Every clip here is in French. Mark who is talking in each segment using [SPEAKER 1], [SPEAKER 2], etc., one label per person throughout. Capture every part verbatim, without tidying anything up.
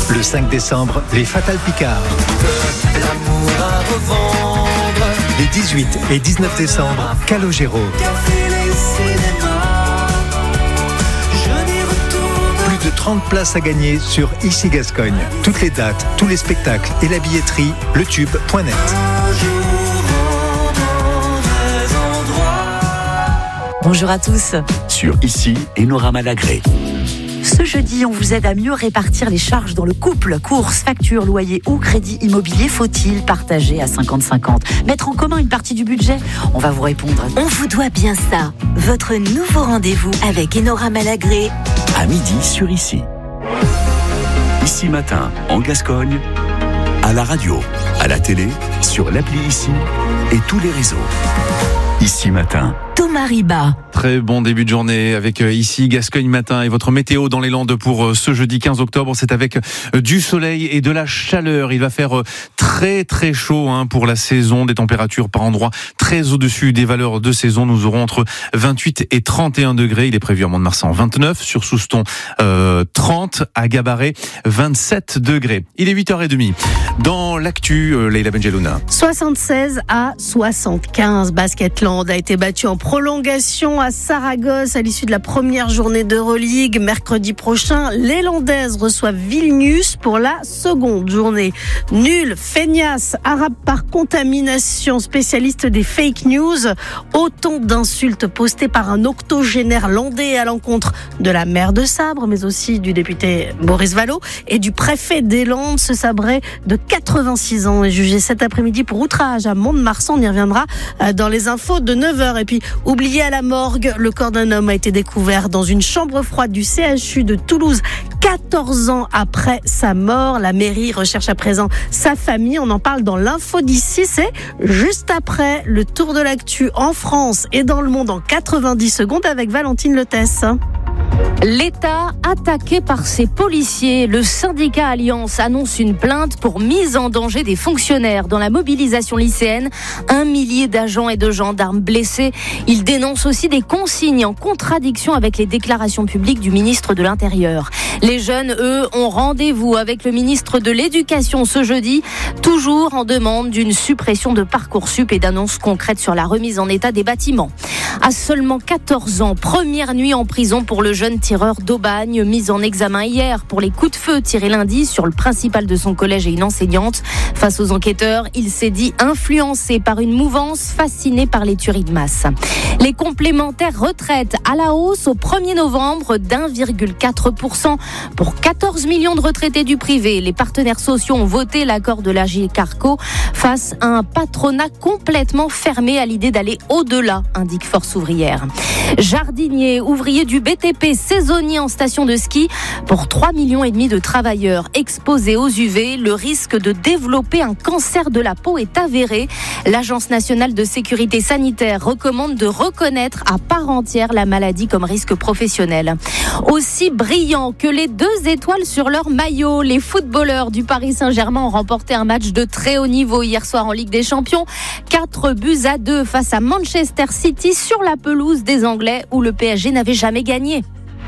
[SPEAKER 1] Le cinq décembre, les Fatal Picard.
[SPEAKER 2] L'amour à revendre.
[SPEAKER 1] Les dix-huit et dix-neuf décembre, Calogero. Plus de trente places à gagner sur Ici Gascogne. Toutes les dates, tous les spectacles et la billetterie, letube point net.
[SPEAKER 3] Bonjour à tous.
[SPEAKER 4] Sur Ici, Enora Malagré.
[SPEAKER 3] Ce jeudi, on vous aide à mieux répartir les charges dans le couple. Courses, factures, loyers ou crédit immobilier, faut-il partager à cinquante cinquante? Mettre en commun une partie du budget? On va vous répondre.
[SPEAKER 5] On vous doit bien ça. Votre nouveau rendez-vous avec Enora Malagré.
[SPEAKER 4] À midi sur Ici. Ici Matin, en Gascogne, à la radio, à la télé, sur l'appli Ici et tous les réseaux. Ici Matin.
[SPEAKER 5] Thomas Riba.
[SPEAKER 6] Très bon début de journée avec euh, Ici Gascogne Matin et votre météo dans les Landes pour euh, ce jeudi quinze octobre. C'est avec euh, du soleil et de la chaleur. Il va faire euh, très très chaud hein, pour la saison. Des températures par endroits très au-dessus des valeurs de saison. Nous aurons entre vingt-huit et trente et un degrés. Il est prévu à Mont-de-Marsan vingt-neuf, sur Souston euh, trente, à Gabarret vingt-sept degrés. Il est huit heures trente. Dans l'actu, euh, Leïla Benjelouna.
[SPEAKER 7] soixante-seize à soixante-quinze. Basketland a été battu en prolongation à Saragosse à l'issue de la première journée d'Euroleague. Mercredi prochain, les Landaises reçoivent Vilnius pour la seconde journée. Nul, feignasse, arabe par contamination, spécialiste des fake news. Autant d'insultes postées par un octogénaire landais à l'encontre de la maire de Sabre, mais aussi du député Boris Vallaud et du préfet des Landes. Ce Sabrais de quatre-vingt-six ans est jugé cet après-midi pour outrage à Mont-de-Marsan. On y reviendra dans les infos de neuf heures. Et puis, oublié à la morgue, le corps d'un homme a été découvert dans une chambre froide du C H U de Toulouse, quatorze ans après sa mort. La mairie recherche à présent sa famille. On en parle dans l'info d'ici. C'est juste après le tour de l'actu en France et dans le monde en quatre-vingt-dix secondes avec Valentine Letesse.
[SPEAKER 8] L'État attaqué par ses policiers. Le syndicat Alliance annonce une plainte pour mise en danger des fonctionnaires dans la mobilisation lycéenne. Un millier d'agents et de gendarmes blessés. Il dénonce aussi des consignes en contradiction avec les déclarations publiques du ministre de l'Intérieur. Les jeunes, eux, ont rendez-vous avec le ministre de l'Éducation ce jeudi, toujours en demande d'une suppression de Parcoursup et d'annonces concrètes sur la remise en état des bâtiments. À seulement quatorze ans, première nuit en prison pour le jeune tireur d'Aubagne, mis en examen hier pour les coups de feu tirés lundi sur le principal de son collège et une enseignante. Face aux enquêteurs, il s'est dit influencé par une mouvance fascinée par les tueries de masse. Les complémentaires retraites à la hausse au premier novembre d'un virgule quatre pour cent pour quatorze millions de retraités du privé. Les partenaires sociaux ont voté l'accord de l'A G Carco face à un patronat complètement fermé à l'idée d'aller au-delà, indique Force ouvrière. Jardinier, ouvrier du B T P, saisonnier en station de ski. Pour trois millions et demi de travailleurs exposés aux U V, le risque de développer un cancer de la peau est avéré. L'Agence nationale de sécurité sanitaire recommande de reconnaître à part entière la maladie comme risque professionnel. Aussi brillant que les deux étoiles sur leur maillot, les footballeurs du Paris Saint-Germain ont remporté un match de très haut niveau hier soir en Ligue des Champions. quatre buts à deux face à Manchester City sur la pelouse des Anglais où le P S G n'avait jamais gagné.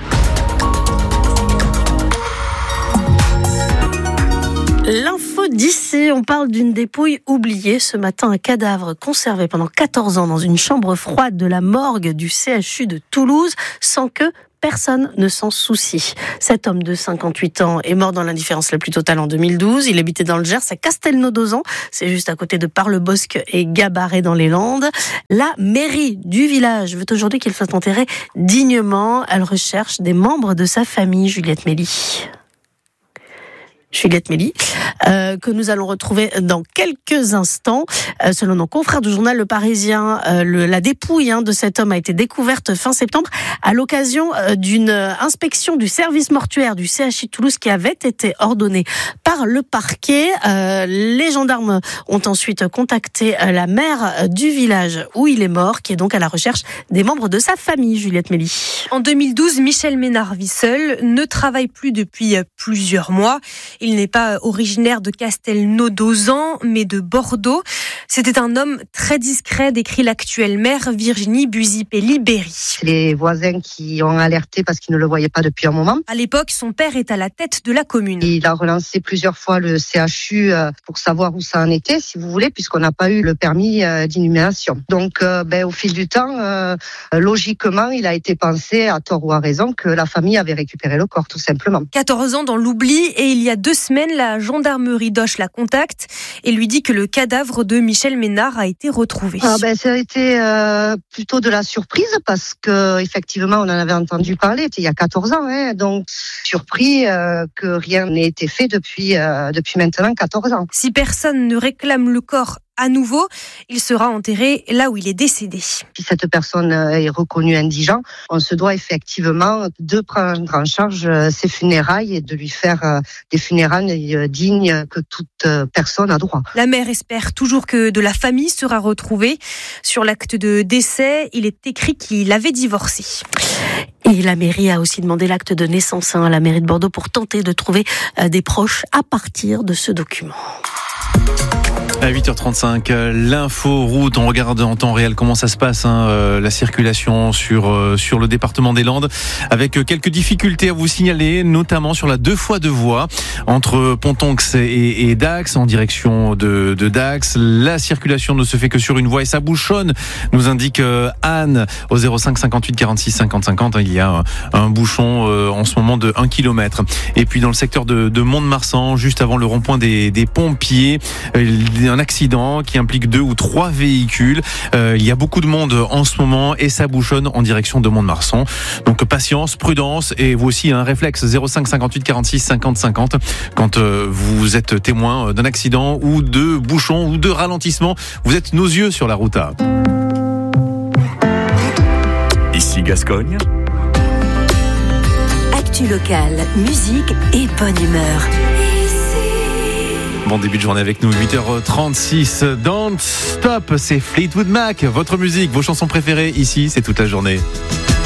[SPEAKER 7] L'info d'ici, on parle d'une dépouille oubliée. Ce matin, un cadavre conservé pendant quatorze ans dans une chambre froide de la morgue du C H U de Toulouse sans que personne ne s'en soucie. Cet homme de cinquante-huit ans est mort dans l'indifférence la plus totale en deux mille douze. Il habitait dans le Gers, à Castelnaudozan. C'est juste à côté de Parlebosc et Gabarret dans les Landes. La mairie du village veut aujourd'hui qu'il soit enterré dignement. Elle recherche des membres de sa famille, Juliette Méli. Juliette Méli, euh, que nous allons retrouver dans quelques instants. Euh, selon nos confrères du journal Le Parisien, euh, le, la dépouille hein, de cet homme a été découverte fin septembre à l'occasion euh, d'une inspection du service mortuaire du C H U de Toulouse qui avait été ordonnée par le parquet. Euh, les gendarmes ont ensuite contacté euh, la maire du village où il est mort, qui est donc à la recherche des membres de sa famille, Juliette Méli.
[SPEAKER 9] En deux mille douze, Michel Ménard vit seul, ne travaille plus depuis plusieurs mois. Il Il n'est pas originaire de Castelnau-d'Auzan, mais de Bordeaux. C'était un homme très discret, décrit l'actuelle maire Virginie Busipelli-Berry.
[SPEAKER 10] C'est les voisins qui ont alerté parce qu'ils ne le voyaient pas depuis un moment.
[SPEAKER 9] À l'époque, son père est à la tête de la commune.
[SPEAKER 10] Il a relancé plusieurs fois le C H U pour savoir où ça en était, si vous voulez, puisqu'on n'a pas eu le permis d'inhumation. Donc, euh, ben, au fil du temps, euh, logiquement, il a été pensé, à tort ou à raison, que la famille avait récupéré le corps, tout simplement.
[SPEAKER 9] quatorze ans dans l'oubli, et il y a deux semaines, la gendarmerie d'Auch la contacte et lui dit que le cadavre de Michel Ménard a été retrouvé.
[SPEAKER 10] Ah ben, ça a été euh, plutôt de la surprise, parce que effectivement, on en avait entendu parler, c'était il y a quatorze ans, hein, donc surpris euh, que rien n'ait été fait depuis, euh, depuis maintenant quatorze ans.
[SPEAKER 9] Si personne ne réclame le corps à nouveau, il sera enterré là où il est décédé.
[SPEAKER 10] Si cette personne est reconnue indigente, on se doit effectivement de prendre en charge ses funérailles et de lui faire des funérailles dignes que toute personne a droit.
[SPEAKER 9] La mère espère toujours que de la famille sera retrouvée. Sur l'acte de décès, il est écrit qu'il avait divorcé.
[SPEAKER 7] Et la mairie a aussi demandé l'acte de naissance à la mairie de Bordeaux pour tenter de trouver des proches à partir de ce document.
[SPEAKER 6] À huit heures trente-cinq, l'info route, on regarde en temps réel comment ça se passe, hein, euh, la circulation sur euh, sur le département des Landes, avec quelques difficultés à vous signaler, notamment sur la deux fois deux voies entre Pontonx et, et Dax, en direction de, de Dax. La circulation ne se fait que sur une voie et ça bouchonne, nous indique euh, Anne au zéro cinq cinquante-huit quarante-six cinquante cinquante. Il y a un, un bouchon euh, en ce moment de un kilomètre. Et puis dans le secteur de, de Mont-de-Marsan, juste avant le rond-point des, des pompiers, euh, un accident qui implique deux ou trois véhicules. Euh, il y a beaucoup de monde en ce moment et ça bouchonne en direction de Mont-de-Marsan. Donc patience, prudence et vous aussi un réflexe zéro cinq cinquante-huit quarante-six cinquante cinquante quand euh, vous êtes témoin d'un accident ou de bouchon ou de ralentissement. Vous êtes nos yeux sur la route A.
[SPEAKER 4] Ici Gascogne.
[SPEAKER 5] Actu locale, musique et bonne humeur.
[SPEAKER 6] Bon début de journée avec nous, huit heures trente-six. Don't Stop, c'est Fleetwood Mac. Votre musique, vos chansons préférées ici, c'est toute la journée.